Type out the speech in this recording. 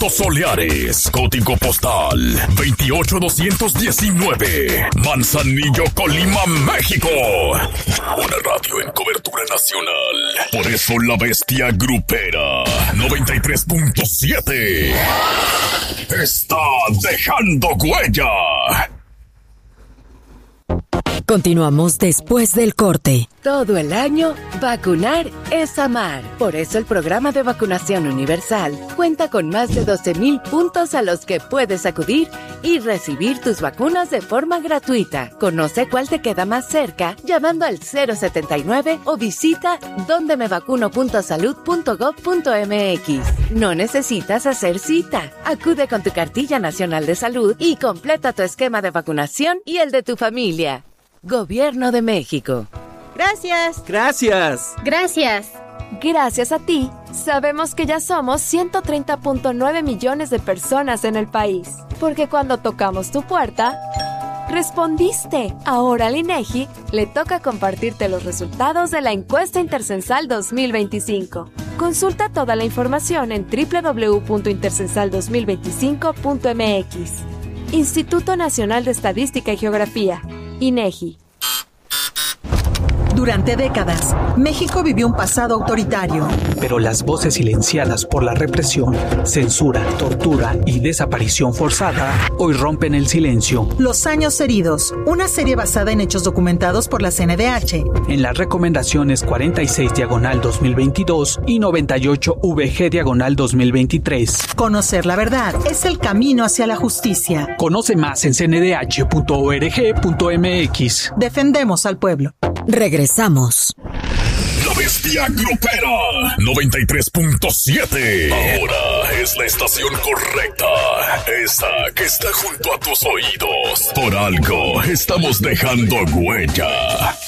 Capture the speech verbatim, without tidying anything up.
Altos Soleares, código postal veintiocho doscientos diecinueve, Manzanillo, Colima, México. Una radio en cobertura nacional. Por eso la bestia grupera noventa y tres punto siete está dejando huella. Continuamos después del corte. Todo el año, vacunar es amar. Por eso el programa de vacunación universal cuenta con más de doce mil puntos a los que puedes acudir y recibir tus vacunas de forma gratuita. Conoce cuál te queda más cerca llamando al cero setenta y nueve o visita donde me vacuno punto salud punto gob punto mx. No necesitas hacer cita. Acude con tu cartilla nacional de salud y completa tu esquema de vacunación y el de tu familia. Gobierno de México. Gracias. Gracias. Gracias. Gracias a ti, sabemos que ya somos ciento treinta punto nueve millones de personas en el país. Porque cuando tocamos tu puerta, respondiste. Ahora al INEGI le toca compartirte los resultados de la encuesta intercensal dos mil veinticinco. Consulta toda la información en doble u doble u doble u punto intercensal dos mil veinticinco punto m x. Instituto Nacional de Estadística y Geografía. INEGI. Durante décadas, México vivió un pasado autoritario. Pero las voces silenciadas por la represión, censura, tortura y desaparición forzada hoy rompen el silencio. Los años heridos, una serie basada en hechos documentados por la C N D H. En las recomendaciones cuarenta y seis diagonal dos mil veintidós y noventa y ocho V G diagonal dos mil veintitrés. Conocer la verdad es el camino hacia la justicia. Conoce más en c n d h punto org punto m x. Defendemos al pueblo. Regresamos. La bestia grupera noventa y tres punto siete. Ahora es la estación correcta. Esa que está junto a tus oídos. Por algo estamos dejando huella.